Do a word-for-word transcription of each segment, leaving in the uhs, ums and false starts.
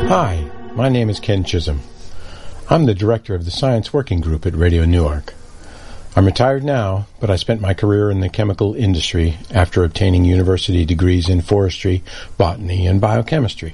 Hi, my name is Ken Chisholm. I'm the director of the Science Working Group at Radio Newark. I'm retired now, but I spent my career in the chemical industry after obtaining university degrees in forestry, botany, and biochemistry.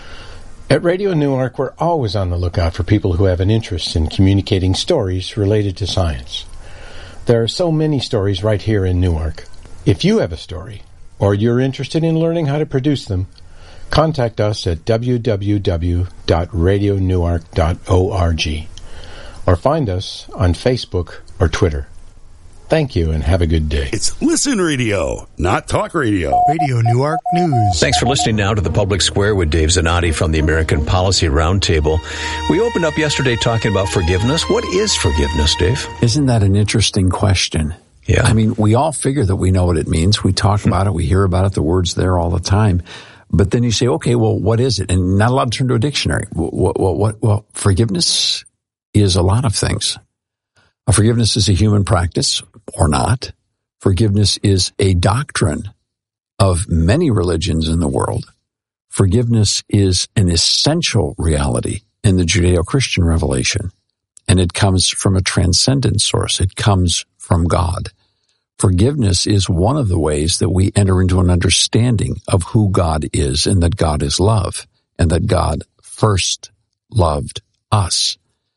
At Radio Newark, we're always on the lookout for people who have an interest in communicating stories related to science. There are so many stories right here in Newark. If you have a story, or you're interested in learning how to produce them, contact us at w w w dot radio newark dot org or find us on Facebook or Twitter. Thank you and have a good day. It's Listen Radio, not Talk Radio. Radio Newark News. Thanks for listening now to the Public Square with Dave Zanotti from the American Policy Roundtable. We opened up yesterday talking about forgiveness. What is forgiveness, Dave? Isn't that an interesting question? Yeah. I mean, we all figure that we know what it means. We talk about it. We hear about it. The word's there all the time. But then you say, okay, well, what is it? And not allowed to turn to a dictionary. What, what, what, well, forgiveness is a lot of things. Forgiveness is a human practice or not. Forgiveness is a doctrine of many religions in the world. Forgiveness is an essential reality in the Judeo-Christian revelation. And it comes from a transcendent source. It comes from God. Forgiveness is one of the ways that we enter into an understanding of who God is and that God is love and that God first loved us.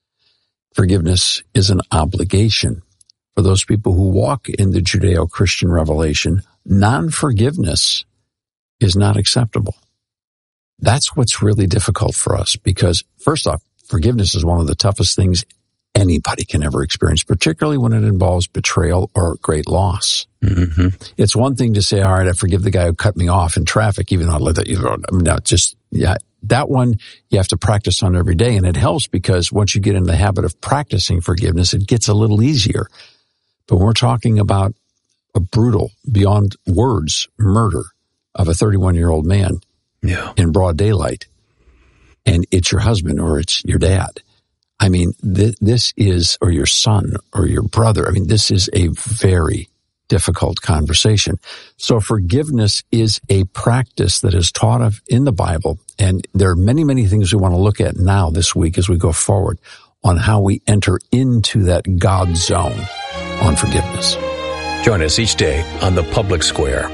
Forgiveness is an obligation. For those people who walk in the Judeo-Christian revelation, non-forgiveness is not acceptable. That's what's really difficult for us because, first off, forgiveness is one of the toughest things anybody can ever experience, particularly when it involves betrayal or great loss. Mm-hmm. It's one thing to say, all right, I forgive the guy who cut me off in traffic, even though I let that, you know, I mean, no, just, yeah, that one you have to practice on every day. And it helps because once you get in the habit of practicing forgiveness, it gets a little easier. But when we're talking about a brutal, beyond words, murder of a thirty-one-year-old man yeah. in broad daylight, and it's your husband or it's your dad, I mean, th- this is, or your son or your brother, I mean, this is a very difficult conversation. So forgiveness is a practice that is taught of in the Bible, and there are many, many things we want to look at now this week as we go forward on how we enter into that God zone on forgiveness. Join us each day on the Public Square.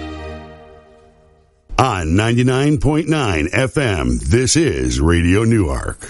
On ninety-nine point nine F M, this is Radio Newark.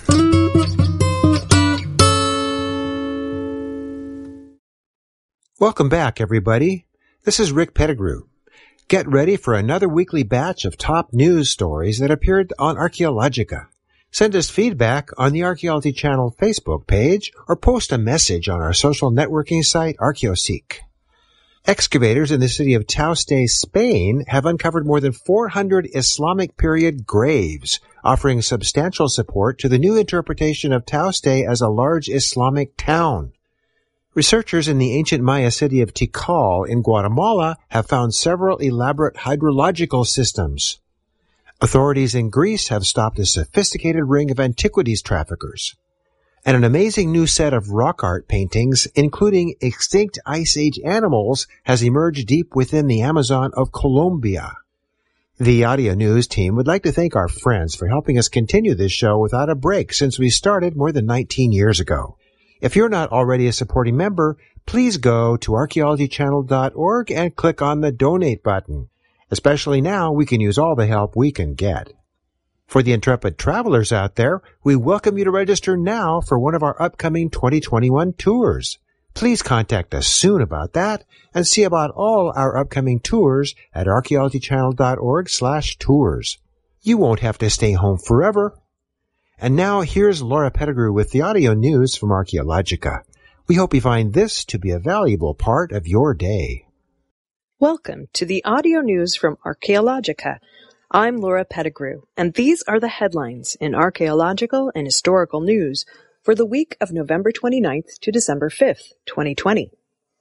Welcome back, everybody. This is Rick Pettigrew. Get ready for another weekly batch of top news stories that appeared on Archaeologica. Send us feedback on the Archaeology Channel Facebook page or post a message on our social networking site, ArchaeoSeek. Excavators in the city of Tauste, Spain, have uncovered more than four hundred Islamic period graves, offering substantial support to the new interpretation of Tauste as a large Islamic town. Researchers in the ancient Maya city of Tikal in Guatemala have found several elaborate hydrological systems. Authorities in Greece have stopped a sophisticated ring of antiquities traffickers. And an amazing new set of rock art paintings, including extinct Ice Age animals, has emerged deep within the Amazon of Colombia. The Audio News team would like to thank our friends for helping us continue this show without a break since we started more than nineteen years ago. If you're not already a supporting member, please go to archaeology channel dot org and click on the donate button. Especially now, we can use all the help we can get. For the intrepid travelers out there, we welcome you to register now for one of our upcoming twenty twenty-one tours. Please contact us soon about that and see about all our upcoming tours at archaeology channel dot org slash tours. You won't have to stay home forever. And now here's Laura Pettigrew with the audio news from Archaeologica. We hope you find this to be a valuable part of your day. Welcome to the audio news from Archaeologica. I'm Laura Pettigrew, and these are the headlines in archaeological and historical news for the week of November twenty-ninth to December fifth, twenty twenty.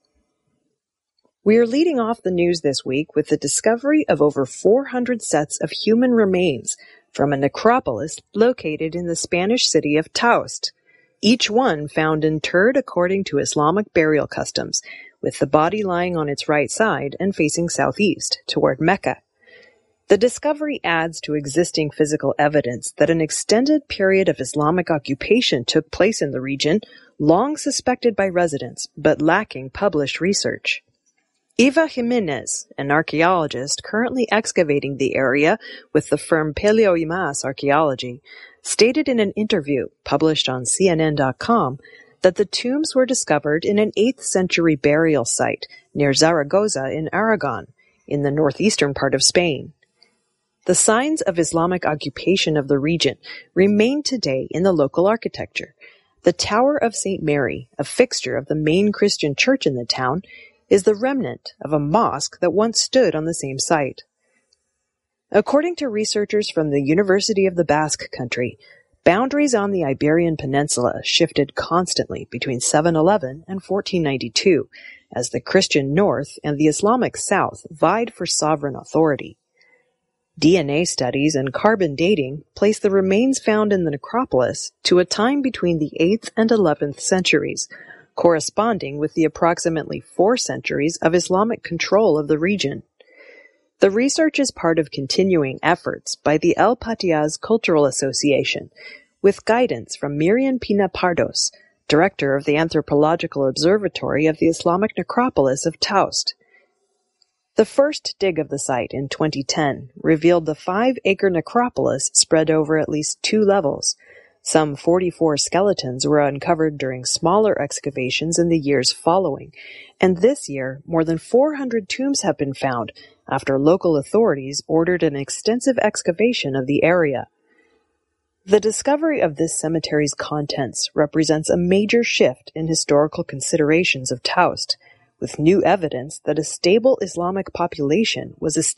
We are leading off the news this week with the discovery of over four hundred sets of human remains from a necropolis located in the Spanish city of Taost, each one found interred according to Islamic burial customs, with the body lying on its right side and facing southeast toward Mecca. The discovery adds to existing physical evidence that an extended period of Islamic occupation took place in the region, long suspected by residents, but lacking published research. Eva Jimenez, an archaeologist currently excavating the area with the firm Paleoimas Archaeology, stated in an interview published on C N N dot com that the tombs were discovered in an eighth century burial site near Zaragoza in Aragon, in the northeastern part of Spain. The signs of Islamic occupation of the region remain today in the local architecture. The Tower of Saint Mary, a fixture of the main Christian church in the town, is the remnant of a mosque that once stood on the same site. According to researchers from the University of the Basque Country, boundaries on the Iberian Peninsula shifted constantly between seven eleven and fourteen ninety-two, as the Christian North and the Islamic South vied for sovereign authority. D N A studies and carbon dating place the remains found in the necropolis to a time between the eighth and eleventh centuries, corresponding with the approximately four centuries of Islamic control of the region. The research is part of continuing efforts by the El Patiaz Cultural Association, with guidance from Miriam Pina Pardos, director of the Anthropological Observatory of the Islamic Necropolis of Taust. The first dig of the site in twenty ten revealed the five-acre necropolis spread over at least two levels. Some forty-four skeletons were uncovered during smaller excavations in the years following, and this year more than four hundred tombs have been found after local authorities ordered an extensive excavation of the area. The discovery of this cemetery's contents represents a major shift in historical considerations of Taust, with new evidence that a stable Islamic population was established